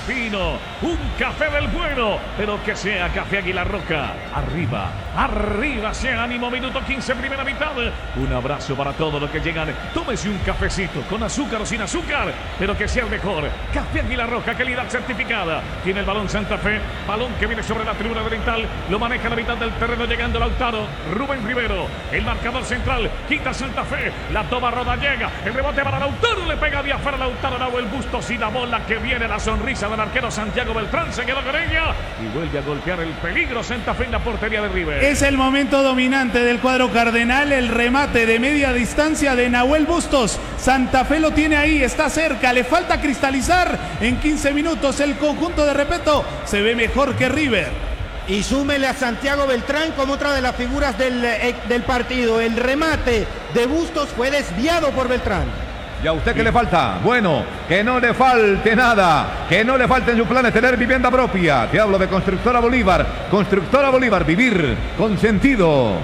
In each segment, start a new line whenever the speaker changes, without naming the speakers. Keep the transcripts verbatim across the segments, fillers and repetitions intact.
fino, un café del bueno, pero que sea Café Águila Roja. Arriba, arriba, sea ánimo, minuto quince, primera mitad. Un abrazo para todos los que llegan. Tómese un cafecito con azúcar o sin azúcar, pero que sea el mejor. Café Águila Roja, calidad certificada. Tiene el balón Santa Fe, balón que viene sobre la tribuna oriental, lo maneja a la mitad del terreno llegando Lautaro, Rubén Rivero, el marcador central, quita Santa Fe, la toma Rodallega, el rebote para Lautaro, le pega de afuera Lautaro, Nahuel Bustos y la bola que viene, la sonrisa del arquero Santiago Beltrán, se quedó con ella y vuelve a golpear el peligro Santa Fe en la portería de River.
Es el momento dominante del cuadro cardenal, el remate de media distancia de Nahuel Bustos. Santa Fe lo tiene ahí, está cerca, le falta cristalizar en quince minutos. El conjunto de Repeto se ve mejor que River.
Y súmele a Santiago Beltrán como otra de las figuras del, eh, del partido. El remate de Bustos fue desviado por Beltrán.
¿Y a usted qué le falta? Bueno, que no le falte nada, que no le falte en su plan tener vivienda propia. Te hablo de Constructora Bolívar. Constructora Bolívar, vivir con sentido.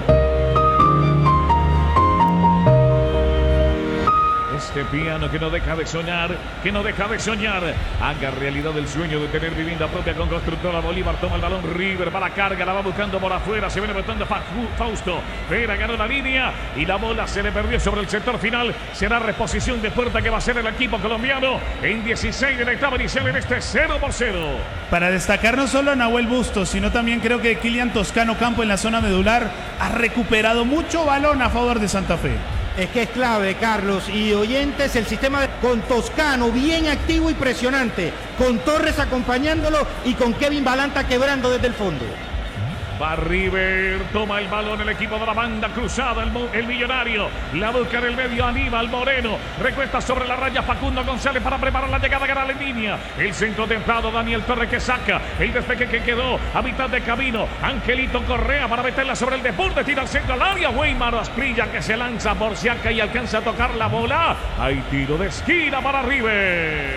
Este piano que no deja de soñar, que no deja de soñar. Haga realidad el sueño de tener vivienda propia con Constructora Bolívar. Toma el balón River, va la carga, la va buscando por afuera. Se viene metiendo Fausto. Vera ganó la línea y la bola se le perdió sobre el sector final. Será reposición de puerta que va a ser el equipo colombiano en dieciséis de la etapa inicial en este cero por cero.
Para destacar no solo a Nahuel Bustos, sino también creo que Kilian Toscano Campo en la zona medular ha recuperado mucho balón a favor de Santa Fe.
Es que es clave, Carlos y oyentes, el sistema de, con Toscano bien activo y presionante, con Torres acompañándolo y con Kevin Balanta quebrando desde el fondo.
Va River, toma el balón el equipo de la banda cruzada, el, el millonario, la busca en el medio Aníbal Moreno, recuesta sobre la raya Facundo González para preparar la llegada a la línea, el centro templado Daniel Torres que saca, el despegue que quedó a mitad de camino, Angelito Correa para meterla sobre el deporte, tira al centro al área, Weimar Asprilla que se lanza por Siaca y alcanza a tocar la bola, hay tiro de esquina para River.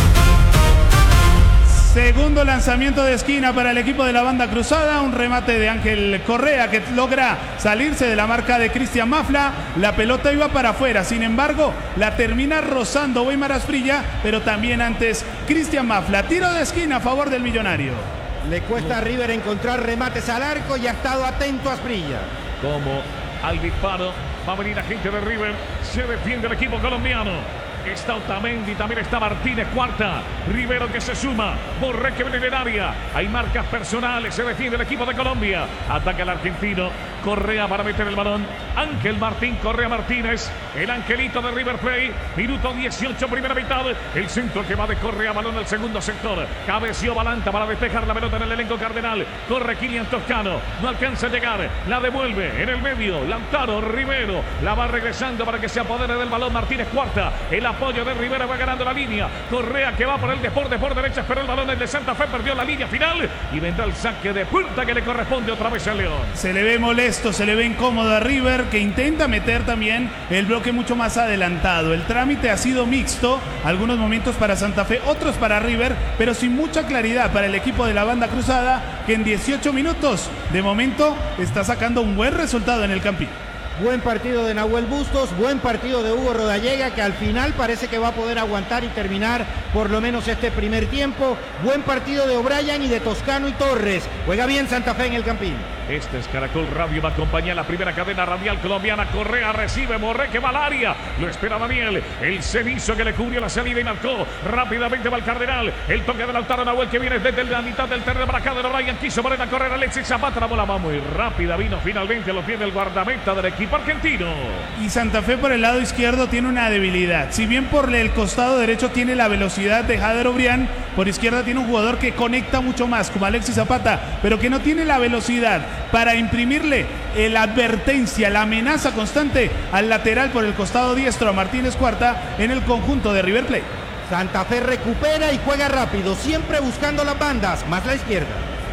Segundo lanzamiento de esquina para el equipo de la banda cruzada, un remate de Ángel Correa que logra salirse de la marca de Cristian Mafla, la pelota iba para afuera, sin embargo la termina rozando Weimar Asprilla, pero también antes Cristian Mafla, tiro de esquina a favor del millonario.
Le cuesta a River encontrar remates al arco y ha estado atento a Asprilla.
Como al disparo va a venir la gente de River, se defiende el equipo colombiano. Está Otamendi, también está Martínez, cuarta. Rivero que se suma. Borré que viene en el área. Hay marcas personales. Se defiende el equipo de Colombia. Ataca el argentino. Correa para meter el balón. Ángel Martín, Correa Martínez. El angelito de River Plate. Minuto dieciocho, primera mitad. El centro que va de Correa, balón al segundo sector. Cabeció Balanta para despejar la pelota en el elenco cardenal. Corre Kilian Toscano. No alcanza a llegar. La devuelve en el medio. Lautaro Rivero. La va regresando para que se apodere del balón. Martínez, cuarta. El apoyo de Rivera va ganando la línea. Correa que va por el deporte por derecha, esperó el balón de Santa Fe, perdió la línea final y vendrá el saque de puerta que le corresponde otra vez al León.
Se le ve molesto, se le ve incómodo a River, que intenta meter también el bloque mucho más adelantado. El trámite ha sido mixto, algunos momentos para Santa Fe, otros para River, pero sin mucha claridad para el equipo de la banda cruzada, que en dieciocho minutos de momento está sacando un buen resultado en el Campín.
Buen partido de Nahuel Bustos, buen partido de Hugo Rodallega, que al final parece que va a poder aguantar y terminar por lo menos este primer tiempo. Buen partido de O'Brien y de Toscano y Torres. Juega bien Santa Fe en el Campín.
Este es Caracol Radio, va a acompañar la primera cadena radial colombiana. Correa recibe, Borré que va al área. Lo espera Daniel. El cenizo que le cubrió la salida y marcó. Rápidamente va el Cardenal. El toque de Lautaro Nahuel que viene desde la mitad del terreno para acá de O'Brien. Quiso poner a correr Alexis Zapata. La bola va muy rápida. Vino finalmente a los pies del guardameta del equipo argentino.
Y Santa Fe por el lado izquierdo tiene una debilidad. Si bien por el costado derecho tiene la velocidad de Jader O'Brien, por izquierda tiene un jugador que conecta mucho más, como Alexis Zapata, pero que no tiene la velocidad para imprimirle la advertencia, la amenaza constante al lateral por el costado diestro a Martínez Cuarta en el conjunto de River Plate.
Santa Fe recupera y juega rápido, siempre buscando las bandas, más la izquierda.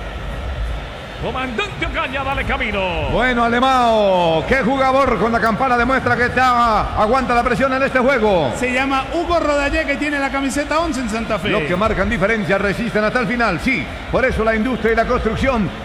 Comandante Ocaña, dale camino.
Bueno, Alemão, qué jugador con la campana demuestra que está, aguanta la presión en este juego.
Se llama Hugo Rodallega y tiene la camiseta once en Santa Fe.
Los que marcan diferencia resisten hasta el final, sí. Por eso la industria y la construcción